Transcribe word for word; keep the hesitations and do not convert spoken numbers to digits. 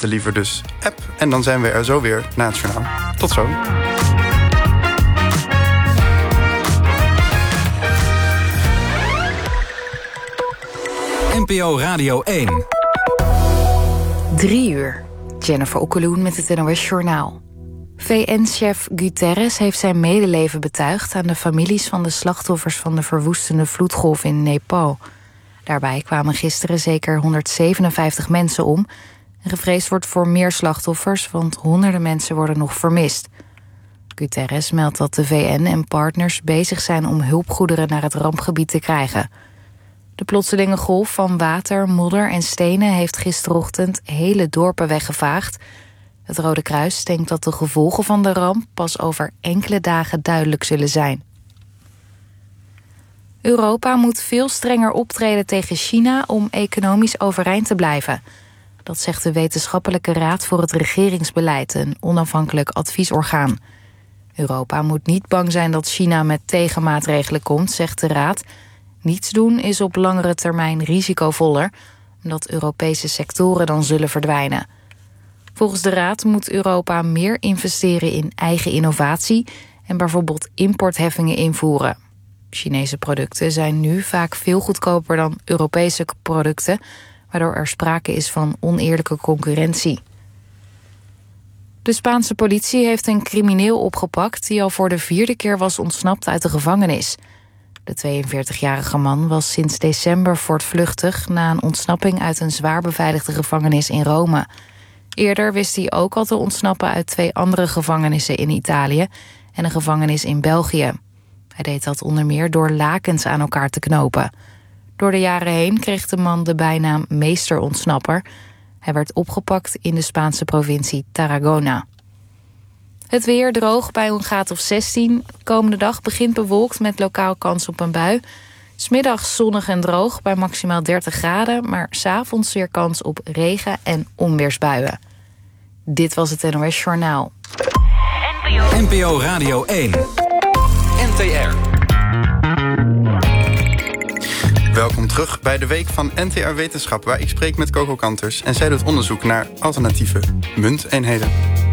de liever dus app. En dan zijn we er zo weer na het journaal. Tot zo. N P O Radio één. Drie uur. Jennifer Okkeloen met het N O S Journaal. V N-chef Guterres heeft zijn medeleven betuigd aan de families van de slachtoffers van de verwoestende vloedgolf in Nepal. Daarbij kwamen gisteren zeker honderdzevenenvijftig mensen om. En gevreesd wordt voor meer slachtoffers, want honderden mensen worden nog vermist. Guterres meldt dat de V N en partners bezig zijn om hulpgoederen naar het rampgebied te krijgen. De plotselinge golf van water, modder en stenen heeft gisterochtend hele dorpen weggevaagd. Het Rode Kruis denkt dat de gevolgen van de ramp pas over enkele dagen duidelijk zullen zijn. Europa moet veel strenger optreden tegen China om economisch overeind te blijven. Dat zegt de Wetenschappelijke Raad voor het Regeringsbeleid, een onafhankelijk adviesorgaan. Europa moet niet bang zijn dat China met tegenmaatregelen komt, zegt de Raad. Niets doen is op langere termijn risicovoller, omdat Europese sectoren dan zullen verdwijnen. Volgens de Raad moet Europa meer investeren in eigen innovatie en bijvoorbeeld importheffingen invoeren. Chinese producten zijn nu vaak veel goedkoper dan Europese producten, waardoor er sprake is van oneerlijke concurrentie. De Spaanse politie heeft een crimineel opgepakt die al voor de vierde keer was ontsnapt uit de gevangenis. De tweeënveertigjarige man was sinds december voortvluchtig na een ontsnapping uit een zwaar beveiligde gevangenis in Rome. Eerder wist hij ook al te ontsnappen uit twee andere gevangenissen in Italië en een gevangenis in België. Hij deed dat onder meer door lakens aan elkaar te knopen. Door de jaren heen kreeg de man de bijnaam meesterontsnapper. Hij werd opgepakt in de Spaanse provincie Tarragona. Het weer droog bij een graad of zestien. Komende dag begint bewolkt met lokaal kans op een bui. 'S Middags zonnig en droog bij maximaal dertig graden... maar 's avonds weer kans op regen- en onweersbuien. Dit was het N O S Journaal. N P O Radio één. N T R. Welkom terug bij de week van N T R Wetenschap... waar ik spreek met Coco Kanters en zij doet onderzoek naar alternatieve munteenheden.